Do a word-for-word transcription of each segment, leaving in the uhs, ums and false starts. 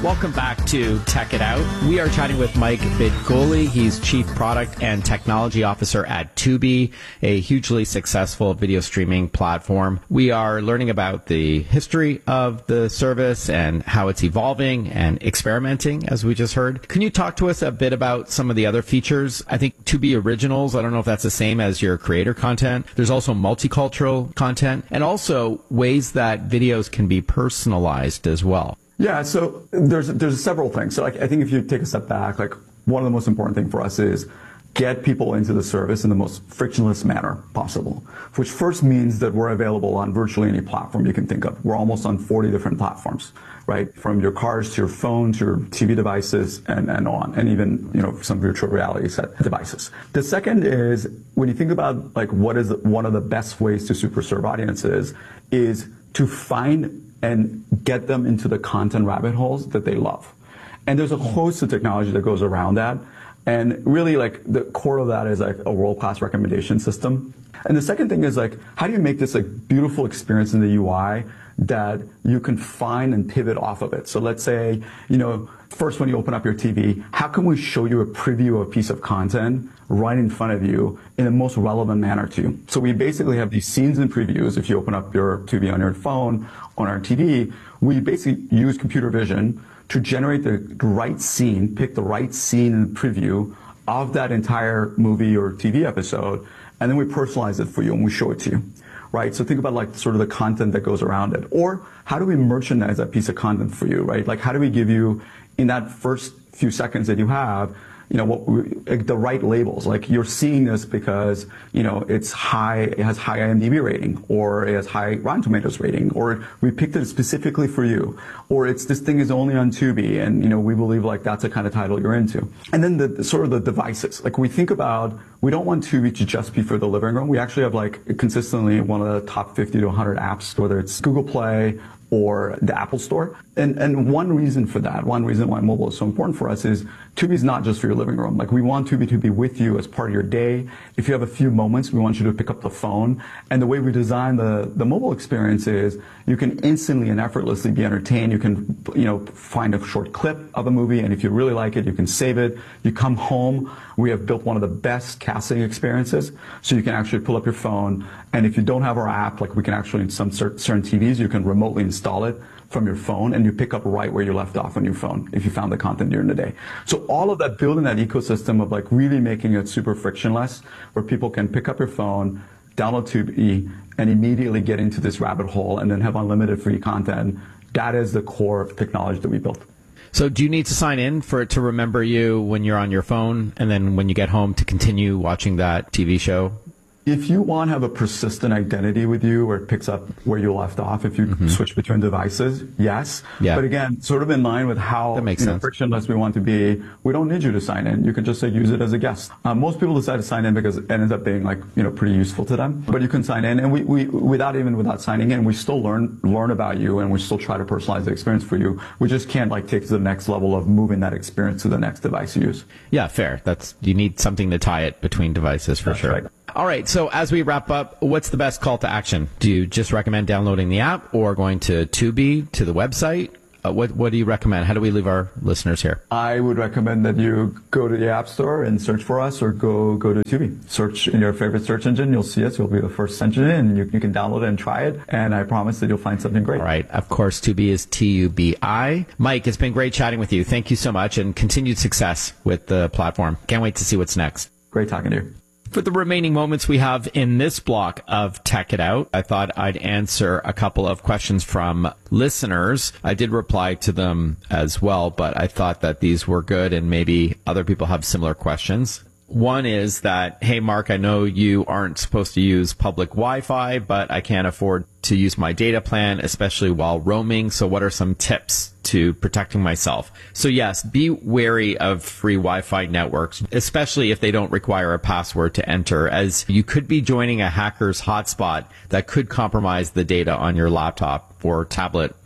Welcome back to Tech It Out. We are chatting with Mike Bidgoli. He's Chief Product and Technology Officer at Tubi, a hugely successful video streaming platform. We are learning about the history of the service and how it's evolving and experimenting, as we just heard. Can you talk to us a bit about some of the other features? I think Tubi Originals, I don't know if that's the same as your creator content. There's also multicultural content and also ways that videos can be personalized as well. Yeah, so there's there's several things. So like, I think if you take a step back, like one of the most important things for us is get people into the service in the most frictionless manner possible, which first means that we're available on virtually any platform you can think of. We're almost on forty different platforms, right? From your cars to your phone to your T V devices and, and on, and even, you know, some virtual reality set devices. The second is when you think about like what is one of the best ways to super serve audiences is to find and get them into the content rabbit holes that they love. And there's a host of technology that goes around that. And really like the core of that is like a world-class recommendation system. And the second thing is like, how do you make this a beautiful experience in the U I that you can find and pivot off of it? So let's say, you know, first when you open up your T V, how can we show you a preview of a piece of content right in front of you in the most relevant manner to you? So we basically have these scenes and previews. If you open up your T V on your phone, on our T V, we basically use computer vision to generate the right scene, pick the right scene and preview of that entire movie or T V episode, and then we personalize it for you and we show it to you. Right? So think about like sort of the content that goes around it. Or how do we merchandise that piece of content for you, right? Like how do we give you in that first few seconds that you have, you know, what we, like the right labels. Like you're seeing this because, you know, it's high, it has high I M D B rating, or it has high Rotten Tomatoes rating, or we picked it specifically for you, or it's this thing is only on Tubi, and, you know, we believe like that's the kind of title you're into. And then the, the sort of the devices. Like we think about, we don't want Tubi to just be for the living room. We actually have like consistently one of the top fifty to one hundred apps, whether it's Google Play or the Apple Store. And, and one reason for that, one reason why mobile is so important for us is Tubi is not just for your living room. Like we want Tubi to be with you as part of your day. If you have a few moments, we want you to pick up the phone. And the way we design the, the mobile experience is you can instantly and effortlessly be entertained. You can, you know, find a short clip of a movie, and if you really like it, you can save it. You come home, we have built one of the best casting experiences. So you can actually pull up your phone, and if you don't have our app, like we can actually, in some certain T Vs, you can remotely install it from your phone, and you pick up right where you left off on your phone if you found the content during the day. So all of that, building that ecosystem of like really making it super frictionless, where people can pick up your phone, download Tubi, and immediately get into this rabbit hole and then have unlimited free content. That is the core technology that we built. So do you need to sign in for it to remember you when you're on your phone, and then when you get home to continue watching that T V show? If you want to have a persistent identity with you where it picks up where you left off, if you mm-hmm. switch between devices, yes. Yeah. But again, sort of in line with how that makes you know, sense. frictionless we want to be, we don't need you to sign in. You can just say use it as a guest. Um, most people decide to sign in because it ends up being like, you know, pretty useful to them. But you can sign in, and we, we without even without signing in, we still learn learn about you, and we still try to personalize the experience for you. We just can't like take to the next level of moving that experience to the next device you use. Yeah, fair. That's you need something to tie it between devices for That's sure. Right. All right, so as we wrap up, what's the best call to action? Do you just recommend downloading the app or going to Tubi, to the website? Uh, what, what do you recommend? How do we leave our listeners here? I would recommend that you go to the App Store and search for us, or go go to Tubi. Search in your favorite search engine. You'll see us. You'll be the first engine in, and you, you can download it and try it. And I promise that you'll find something great. All right. Of course, Tubi is T U B I. Mike, it's been great chatting with you. Thank you so much, and continued success with the platform. Can't wait to see what's next. Great talking to you. For the remaining moments we have in this block of Tech It Out, I thought I'd answer a couple of questions from listeners. I did reply to them as well, but I thought that these were good and maybe other people have similar questions. One is that, hey, Mark, I know you aren't supposed to use public Wi-Fi, but I can't afford to use my data plan, especially while roaming. So what are some tips to protecting myself? So yes, be wary of free Wi-Fi networks, especially if they don't require a password to enter, as you could be joining a hacker's hotspot that could compromise the data on your laptop or tablet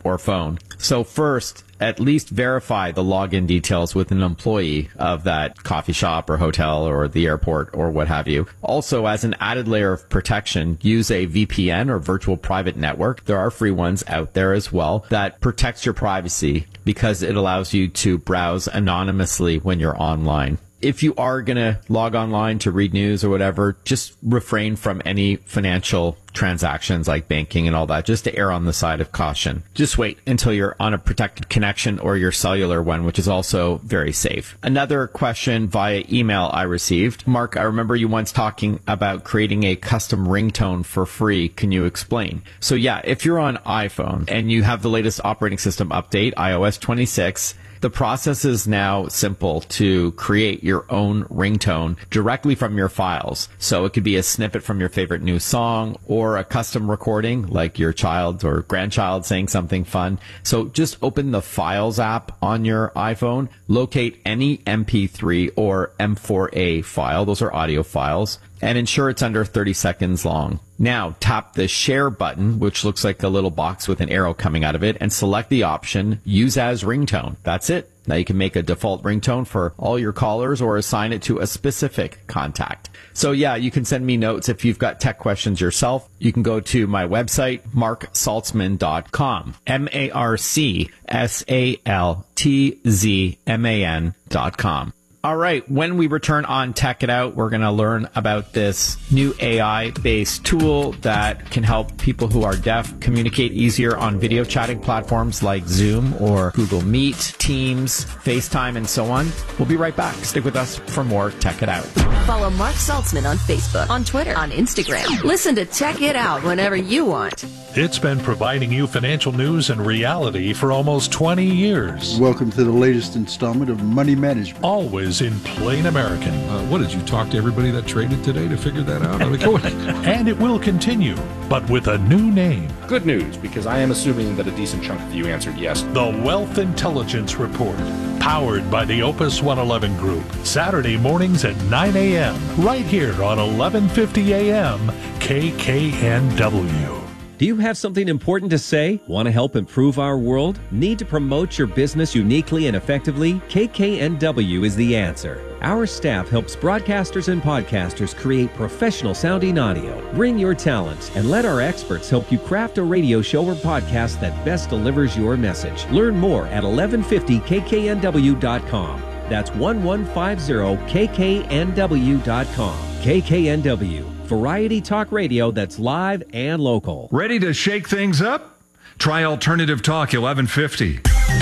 or phone. So first, at least verify the login details with an employee of that coffee shop or hotel or the airport or what have you. Also, as an added layer of protection, use a V P N or virtual private network. There are free ones out there as well that protects your privacy because it allows you to browse anonymously when you're online. If you are going to log online to read news or whatever, just refrain from any financial transactions like banking and all that, just to err on the side of caution. Just wait until you're on a protected connection or your cellular one, which is also very safe. Another question via email I received. Mark, I remember you once talking about creating a custom ringtone for free. Can you explain? So yeah, if you're on iPhone and you have the latest operating system update, i O S twenty-six, the process is now simple to create your own ringtone directly from your files. So it could be a snippet from your favorite new song or a custom recording like your child or grandchild saying something fun. So just open the Files app on your iPhone, locate any M P three or M four A file, those are audio files, and ensure it's under thirty seconds long. Now tap the share button, which looks like a little box with an arrow coming out of it, and select the option use as ringtone. That's it. Now you can make a default ringtone for all your callers or assign it to a specific contact. So yeah, you can send me notes if you've got tech questions yourself. You can go to my website, mark saltzman dot com, M A R C S A L T Z M A N dot com. All right, when we return on Tech It Out, we're going to learn about this new A I-based tool that can help people who are deaf communicate easier on video chatting platforms like Zoom or Google Meet, Teams, FaceTime, and so on. We'll be right back. Stick with us for more Tech It Out. Follow Mark Saltzman on Facebook, on Twitter, on Instagram. Listen to Tech It Out whenever you want. It's been providing you financial news and reality for almost twenty years. Welcome to the latest installment of Money Management. Always in plain American. Uh, what, did you talk to everybody that traded today to figure that out? I mean, go ahead. And it will continue, but with a new name. Good news, because I am assuming that a decent chunk of you answered yes. The Wealth Intelligence Report, powered by the Opus one eleven Group. Saturday mornings at nine a.m. right here on eleven fifty a.m. K K N W. Do you have something important to say? Want to help improve our world? Need to promote your business uniquely and effectively? K K N W is the answer. Our staff helps broadcasters and podcasters create professional sounding audio. Bring your talents and let our experts help you craft a radio show or podcast that best delivers your message. Learn more at eleven fifty K K N W dot com. That's eleven fifty K K N W dot com. K K N W. Variety talk radio that's live and local. Ready to shake things up? Try Alternative Talk eleven fifty.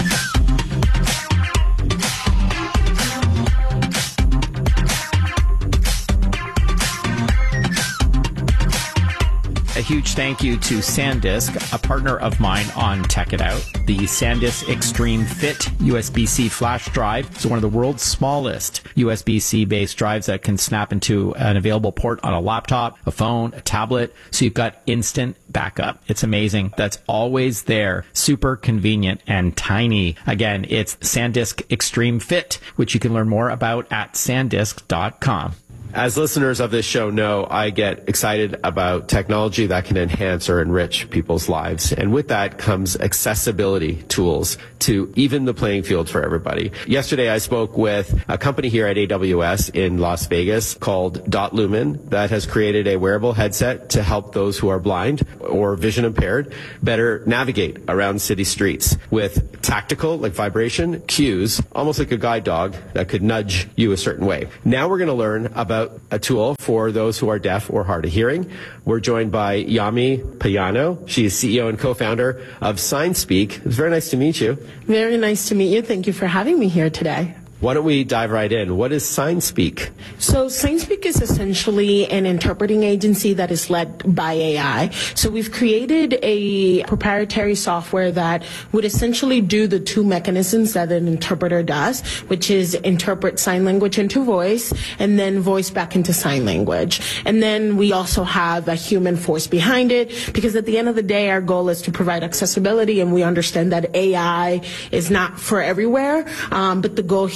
A huge thank you to SanDisk, a partner of mine on Tech It Out. The SanDisk Extreme Fit U S B C flash drive is one of the world's smallest U S B C based drives that can snap into an available port on a laptop, a phone, a tablet, so you've got instant backup. It's amazing. That's always there. Super convenient and tiny. Again, it's SanDisk Extreme Fit, which you can learn more about at sandisk dot com. As listeners of this show know, I get excited about technology that can enhance or enrich people's lives. And with that comes accessibility tools to even the playing field for everybody. Yesterday, I spoke with a company here at A W S in Las Vegas called Dot Lumen that has created a wearable headset to help those who are blind or vision impaired better navigate around city streets with tactical, like vibration, cues, almost like a guide dog that could nudge you a certain way. Now we're going to learn about a tool for those who are deaf or hard of hearing. We're joined by Yami Payano. She is C E O and co-founder of SignSpeak. It's very nice to meet you. Very nice to meet you. Thank you for having me here today. Why don't we dive right in? What is SignSpeak? So SignSpeak is essentially an interpreting agency that is led by A I. So we've created a proprietary software that would essentially do the two mechanisms that an interpreter does, which is interpret sign language into voice and then voice back into sign language. And then we also have a human force behind it, because at the end of the day, our goal is to provide accessibility, and we understand that A I is not for everywhere, um, but the goal here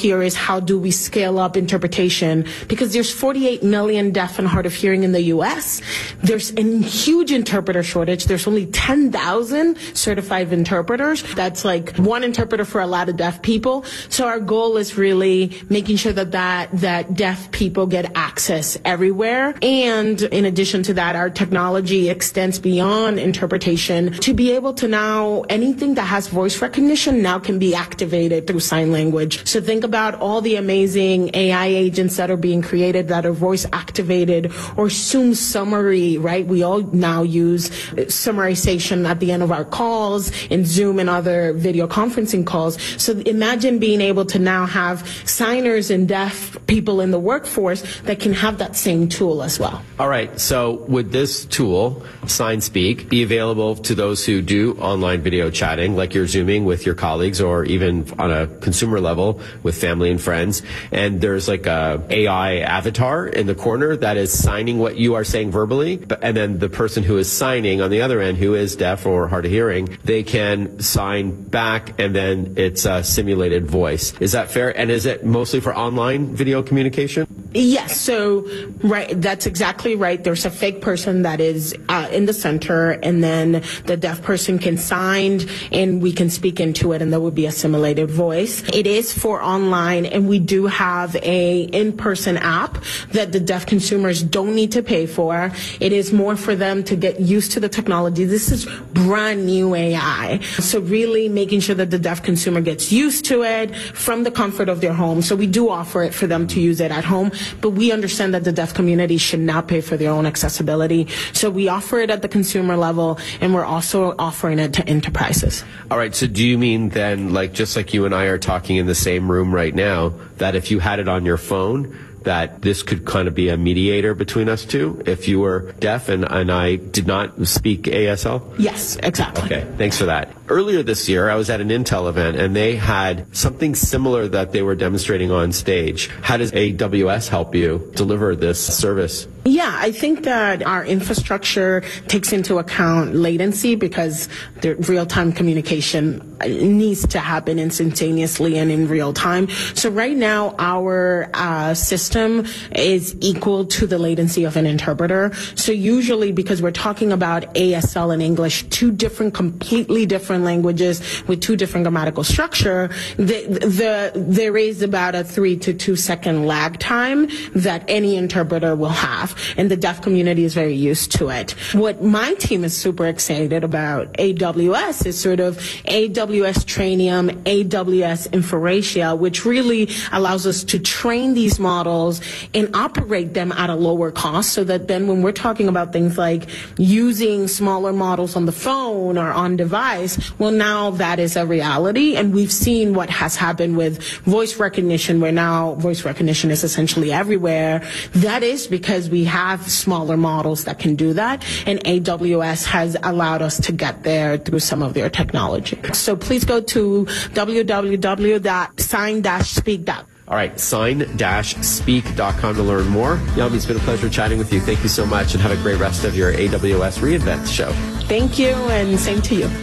here is how do we scale up interpretation? Because there's forty-eight million deaf and hard of hearing in the U S. There's a huge interpreter shortage. There's only ten thousand certified interpreters. That's like one interpreter for a lot of deaf people. So our goal is really making sure that that, that deaf people get access everywhere. And in addition to that, our technology extends beyond interpretation to be able to now, anything that has voice recognition now can be activated through sign language. So think about all the amazing A I agents that are being created that are voice activated, or Zoom summary, right? We all now use summarization at the end of our calls in Zoom and other video conferencing calls. So imagine being able to now have signers and deaf people in the workforce that can have that same tool as well. All right. So would this tool, SignSpeak, be available to those who do online video chatting, like you're Zooming with your colleagues, or even on a consumer level with family and friends, and there's like a A I avatar in the corner that is signing what you are saying verbally, and then the person who is signing on the other end, who is deaf or hard of hearing, they can sign back, and then it's a simulated voice. Is that fair? And is it mostly for online video communication? Yes. So, right, that's exactly right. There's a fake person that is uh, in the center, and then the deaf person can sign, and we can speak into it, and there would be a simulated voice. It is for online, and we do have a in-person app that the deaf consumers don't need to pay for. It is more for them to get used to the technology. This is brand new A I. So really making sure that the deaf consumer gets used to it from the comfort of their home. So we do offer it for them to use it at home, but we understand that the deaf community should not pay for their own accessibility. So we offer it at the consumer level, and we're also offering it to enterprises. All right. So do you mean then, like, just like you and I are talking in the same room right now, that if you had it on your phone, that this could kind of be a mediator between us two if you were deaf and, and I did not speak A S L? Yes, exactly. Okay, thanks for that. Earlier this year, I was at an Intel event, and they had something similar that they were demonstrating on stage. How does A W S help you deliver this service? Yeah, I think that our infrastructure takes into account latency, because the real-time communication needs to happen instantaneously and in real time. So right now, our uh, system is equal to the latency of an interpreter. So usually, because we're talking about A S L and English, two different, completely different languages with two different grammatical structure, the, the, there is about a three to two second lag time that any interpreter will have. And the deaf community is very used to it. What my team is super excited about A W S is sort of A W S Trainium, A W S Inforatia, which really allows us to train these models and operate them at a lower cost, so that then when we're talking about things like using smaller models on the phone or on device, well, now that is a reality. And we've seen what has happened with voice recognition, where now voice recognition is essentially everywhere. That is because we have smaller models that can do that, and A W S has allowed us to get there through some of their technology. So please go to w w w dot sign dash speak dot com. All right, sign dash speak dot com to learn more. Yami, it's been a pleasure chatting with you. Thank you so much, and have a great rest of your A W S reInvent show. Thank you, and same to you.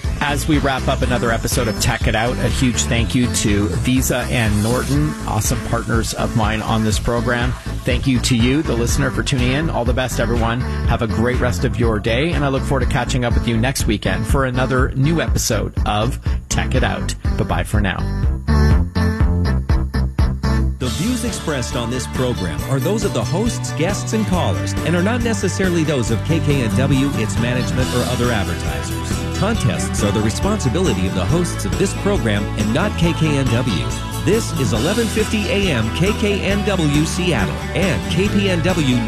As we wrap up another episode of Tech It Out, a huge thank you to Visa and Norton, awesome partners of mine on this program. Thank you to you, the listener, for tuning in. All the best, everyone. Have a great rest of your day, and I look forward to catching up with you next weekend for another new episode of Tech It Out. Bye-bye for now. The views expressed on this program are those of the hosts, guests, and callers, and are not necessarily those of K K N W, its management, or other advertisers. Contests are the responsibility of the hosts of this program and not K K N W. This is eleven fifty A M K K N W Seattle and K P N W